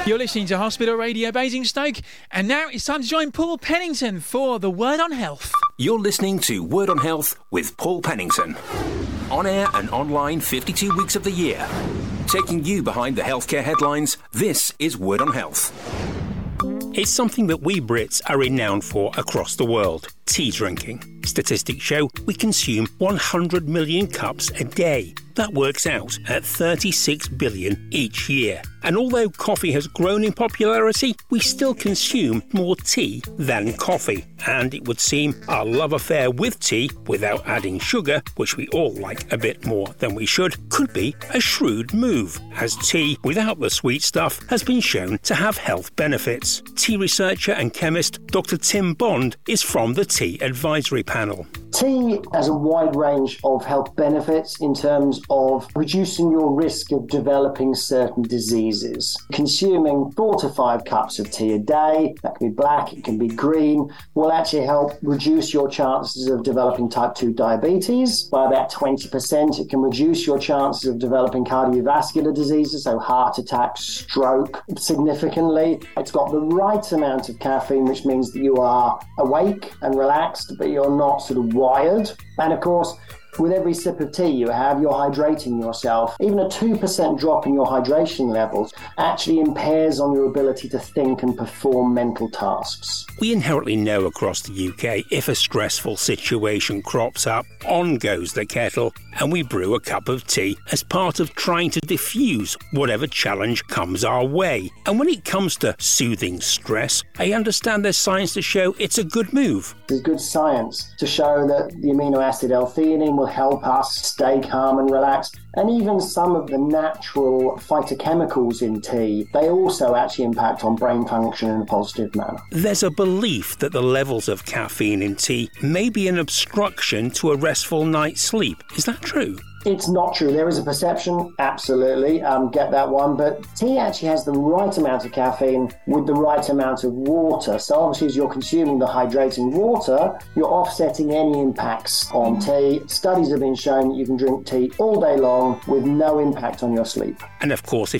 You're listening to Hospital Radio Basingstoke, and now it's time to join Paul Pennington for the Word on Health. You're listening to Word on Health with Paul Pennington. On air and online 52 weeks of the year. Taking you behind the healthcare headlines, this is Word on Health. It's something that we Brits are renowned for across the world: tea drinking. Statistics show we consume 100 million cups a day. That works out at 36 billion each year. And although coffee has grown in popularity, we still consume more tea than coffee. And it would seem our love affair with tea, without adding sugar, which we all like a bit more than we should, could be a shrewd move, as tea without the sweet stuff has been shown to have health benefits. Tea researcher and chemist Dr. Tim Bond is from the Tea Advisory Panel. Tea has a wide range of health benefits in terms of reducing your risk of developing certain diseases. Consuming 4 to 5 cups of tea a day, that can be black, it can be green, will actually help reduce your chances of developing type 2 diabetes by about 20%. It can reduce your chances of developing cardiovascular diseases, so heart attack, stroke, significantly. It's got the right amount of caffeine, which means that you are awake and relaxed, but you're not sort of wired. And of course, with every sip of tea you have, you're hydrating yourself. Even a 2% drop in your hydration levels actually impairs on your ability to think and perform mental tasks. We inherently know across the UK if a stressful situation crops up, on goes the kettle, and we brew a cup of tea as part of trying to diffuse whatever challenge comes our way. And when it comes to soothing stress, I understand there's science to show it's a good move. There's good science to show that the amino acid L-theanine will help us stay calm and relaxed. And even some of the natural phytochemicals in tea, they also actually impact on brain function in a positive manner. There's a belief that the levels of caffeine in tea may be an obstruction to a restful night's sleep. Is that true? It's not true. There is a perception, absolutely, get that one, but tea actually has the right amount of caffeine with the right amount of water. So obviously as you're consuming the hydrating water, you're offsetting any impacts on tea. Studies have been shown that you can drink tea all day long with no impact on your sleep. And of course, if